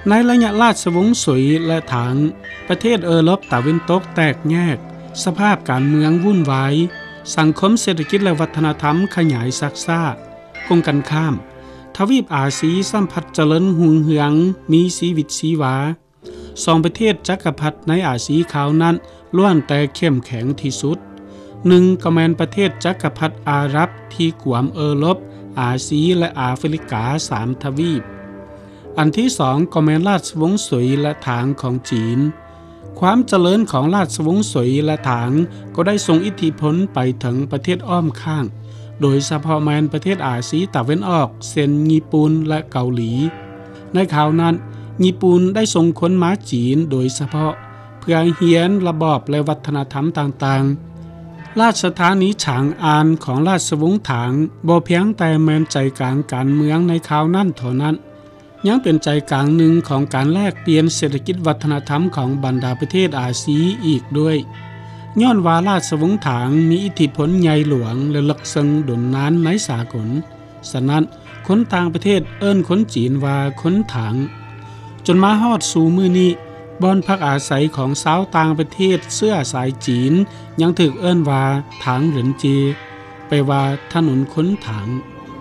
ในระยะราชวงศ์สุยและถางประเทศเอโรปตะวันตกแตกแยกสภาพการเมืองวุ่นวายสังคมเศรษฐกิจและวัฒนธรรมขยายซักซ่าคงกันข้ามทวีปอาซีสัมผัสเจริญหุ่งเหืองมีชีวิตชีวาสองประเทศจักรพรรดิในอาซีขาวนั้นล้วนแต่เข้มแข็งที่สุด1ก็แม่นประเทศจักรพรรดิอาหรับที่กวมเอโรปอาซีและแอฟริกา3ทวีปอันที่2ก็แม่นราชวงศ์สุยและถางของจีนความเจริญของราชวงศ์สุยและถางก็ได้ส่งอิทธิพลไปถึงประเทศอ้อมข้างโดยเฉพาะแม่นประเทศอาซีตะวันออกเช่นญี่ปุ่นและเกาหลีในคราวนั้นญี่ปุ่นได้ส่งคนมาจีนโดยเฉพาะเพื่อเรียนระบอบและวัฒนธรรมต่างๆราชธานีฉางอานของราชวงศ์ถางบ่เพียงแต่แม่นใจกลางการเมืองในคราวนั้นเท่านั้นยังเป็นใจกลางหนึ่งของการแลกเปลี่ยนเศรษฐกิจวัฒนธรรมของบรรดาประเทศอาซีอีกด้วยย้อนว่าราชวงศ์ถางมีอิทธิพลใหญ่หลวงและลักษณะดนนานในสากลฉะนั้นคนต่างประเทศเอิ้นคนจีนว่าคนถางจนมาฮอดสู่มื้อนี้บ่อนพักอาศัยของชาวต่างประเทศเสื้อสายจีนยังถูกเอิ้นว่าถางเหรินเจไปว่าถนนคนถาง